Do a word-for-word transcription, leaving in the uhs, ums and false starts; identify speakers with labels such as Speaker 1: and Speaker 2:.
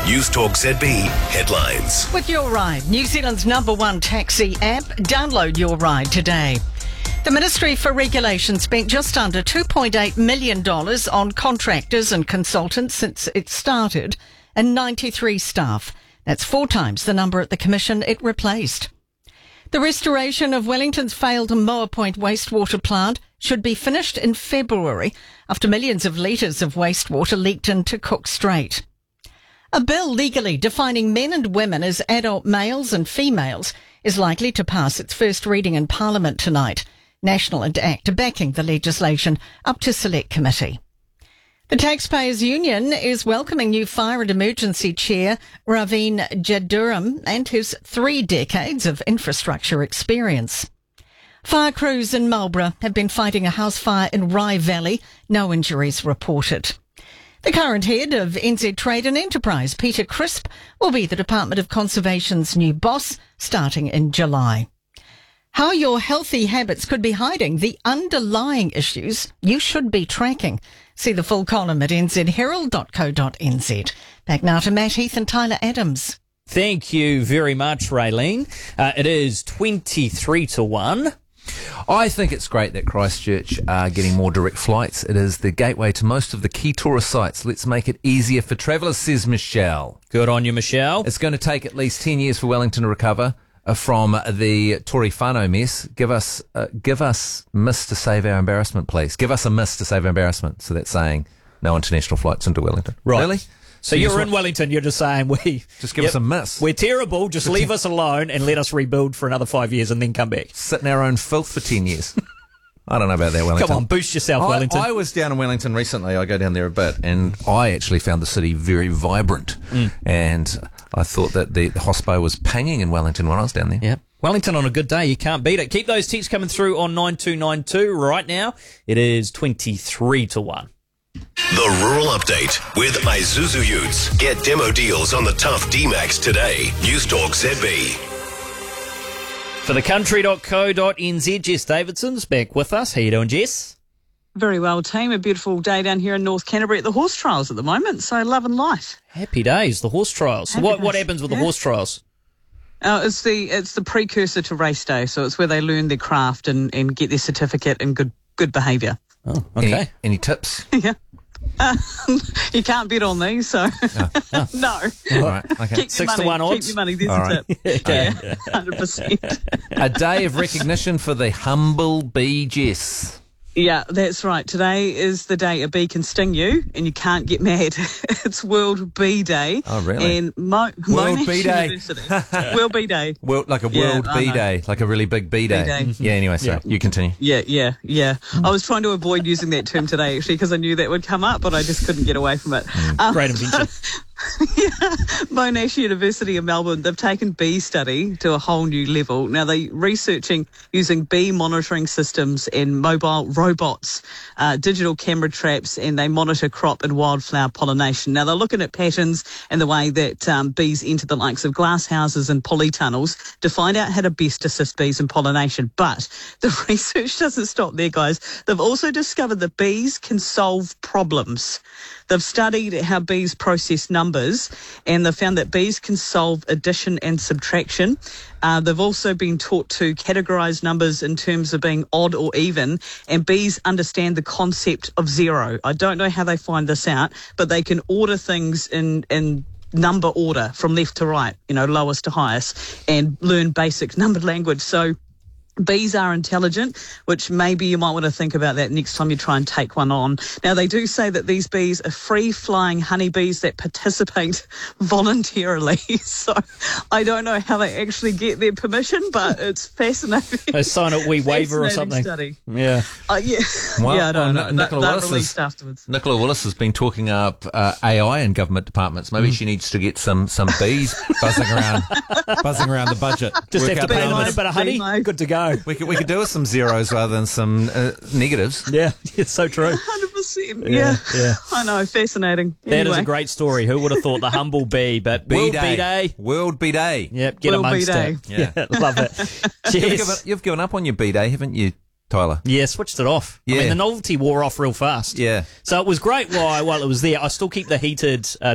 Speaker 1: News Talk Z B headlines.
Speaker 2: With Your Ride, New Zealand's number one taxi app, download Your Ride today. The Ministry for Regulation spent just under two point eight million dollars on contractors and consultants since it started, and ninety-three staff. That's four times the number at the Commission it replaced. The restoration of Wellington's failed Moa Point wastewater plant should be finished in February after millions of litres of wastewater leaked into Cook Strait. A bill legally defining men and women as adult males and females is likely to pass its first reading in Parliament tonight. National and ACT are backing the legislation up to Select Committee. The Taxpayers Union is welcoming new Fire and Emergency Chair Raveen Jaduram and his three decades of infrastructure experience. Fire crews in Marlborough have been fighting a house fire in Rye Valley. No injuries reported. The current head of N Z Trade and Enterprise, Peter Crisp, will be the Department of Conservation's new boss starting in July. How your healthy habits could be hiding the underlying issues you should be tracking. See the full column at n z herald dot co dot n z. Back now to Matt Heath and Tyler Adams.
Speaker 3: Thank you very much, Raylene. Uh, it is twenty-three to one.
Speaker 4: I think it's great that Christchurch are getting more direct flights. It is the gateway to most of the key tourist sites. Let's make it easier for travellers, says Michelle.
Speaker 3: Good on you, Michelle.
Speaker 4: It's going to take at least ten years for Wellington to recover uh, from the Tory whānau mess. Give us, uh, give us miss to save our embarrassment, please. Give us a miss to save our embarrassment. So that's saying no international flights into Wellington.
Speaker 3: Right.
Speaker 4: Really?
Speaker 3: So, so you're in want, Wellington, you're just saying we...
Speaker 4: Just give
Speaker 3: yep,
Speaker 4: us a miss.
Speaker 3: We're terrible, just leave us alone and let us rebuild for another five years and then come back.
Speaker 4: Sit in our own filth for ten years. I don't know about that, Wellington.
Speaker 3: Come on, boost yourself,
Speaker 4: I,
Speaker 3: Wellington.
Speaker 4: I was down in Wellington recently. I go down there a bit, and I actually found the city very vibrant. Mm. And I thought that the, the hospo was panging in Wellington when I was down there.
Speaker 3: Yeah. Wellington on a good day, you can't beat it. Keep those texts coming through on nine two nine two. Right now, it is twenty-three to one.
Speaker 1: The Rural Update with Isuzu Utes. Get demo deals on the tough D-Max today. News Talk Z B.
Speaker 3: For the country dot co dot n z, Jess Davidson's back with us. How you doing, Jess?
Speaker 5: Very well, team. A beautiful day down here in North Canterbury at the horse trials at the moment, so loving life.
Speaker 3: Happy days, the horse trials. So what, what happens with yeah. the horse trials?
Speaker 5: Uh, it's the it's the precursor to race day, so it's where they learn their craft and, and get their certificate and good good behaviour.
Speaker 3: Oh, okay.
Speaker 4: Any, any tips?
Speaker 5: yeah. Uh, you can't bet on these, so
Speaker 4: oh. Oh.
Speaker 5: no.
Speaker 4: All right, okay.
Speaker 5: Keep
Speaker 3: Six
Speaker 5: money,
Speaker 3: to one odds.
Speaker 5: Keep your money. There's
Speaker 4: All
Speaker 5: a
Speaker 4: right.
Speaker 5: tip.
Speaker 3: Okay.
Speaker 5: Yeah, one hundred percent.
Speaker 4: A day of recognition for the humble bee, Jess.
Speaker 5: Yeah, that's right. Today is the day a bee can sting you and you can't get mad. It's World Bee Day.
Speaker 4: Oh, really?
Speaker 5: And Mo-
Speaker 4: World
Speaker 5: Monash
Speaker 4: Bee Day.
Speaker 5: University. World Bee Day.
Speaker 4: World, like a
Speaker 5: Yeah,
Speaker 4: World
Speaker 5: I
Speaker 4: Bee
Speaker 5: know.
Speaker 4: Day, like a really big bee day.
Speaker 5: day.
Speaker 4: Yeah, anyway, sorry,
Speaker 3: Yeah.
Speaker 4: you continue.
Speaker 5: Yeah, yeah, yeah. I was trying to avoid using that term today, actually, because I knew that would come up, but I just couldn't get away from it. Um,
Speaker 3: Great invention.
Speaker 5: yeah, Monash University in Melbourne, they've taken bee study to a whole new level. Now, they're researching using bee monitoring systems and mobile robots, uh, digital camera traps, and they monitor crop and wildflower pollination. Now, they're looking at patterns and the way that um, bees enter the likes of glass houses and polytunnels to find out how to best assist bees in pollination. But the research doesn't stop there, guys. They've also discovered that bees can solve problems. They've studied how bees process numbers, and they've found that bees can solve addition and subtraction. Uh, they've also been taught to categorise numbers in terms of being odd or even, and bees understand the concept of zero. I don't know how they find this out, but they can order things in in number order from left to right, you know, lowest to highest, and learn basic numbered language. So bees are intelligent, which maybe you might want to think about that next time you try and take one on. Now, they do say that these bees are free-flying honeybees that participate voluntarily. So I don't know how they actually get their permission, but it's fascinating.
Speaker 3: They sign a wee waiver or something.
Speaker 5: Study.
Speaker 3: Yeah.
Speaker 5: Uh, yeah.
Speaker 4: Well,
Speaker 5: yeah, I don't
Speaker 4: well,
Speaker 5: know.
Speaker 4: Nicola
Speaker 5: That,
Speaker 4: Willis
Speaker 5: that released
Speaker 4: is-
Speaker 5: afterwards.
Speaker 4: Nicola Willis has been talking up uh, A I in government departments. Maybe mm. she needs to get some, some bees buzzing around buzzing around the budget.
Speaker 3: Just
Speaker 4: Work
Speaker 3: have to
Speaker 4: out
Speaker 3: pay
Speaker 4: the
Speaker 3: them in a
Speaker 4: numbers.
Speaker 3: bit of honey.
Speaker 5: Mate.
Speaker 3: Good to go.
Speaker 4: We could, we could do with some zeros rather than some uh, negatives.
Speaker 3: Yeah, it's so true.
Speaker 5: one hundred percent.
Speaker 3: Yeah,
Speaker 5: Yeah.
Speaker 3: yeah.
Speaker 5: I know. Fascinating.
Speaker 3: That
Speaker 5: anyway.
Speaker 3: is a great story. Who would have thought the humble bee? But
Speaker 4: Bee
Speaker 3: World
Speaker 4: Day.
Speaker 3: Bee Day.
Speaker 4: World Bee Day.
Speaker 3: Yep, get
Speaker 5: World Bee
Speaker 3: amongst
Speaker 5: Day.
Speaker 3: it.
Speaker 4: Yeah.
Speaker 3: Yeah, love it.
Speaker 4: You've, given,
Speaker 3: Yes.
Speaker 4: you've given up on your Bee Day, haven't you, Tyler?
Speaker 3: Yeah, switched it off. I
Speaker 4: Yeah.
Speaker 3: mean, the novelty wore off real fast.
Speaker 4: Yeah.
Speaker 3: So it was great while while it was there. I still keep the heated uh,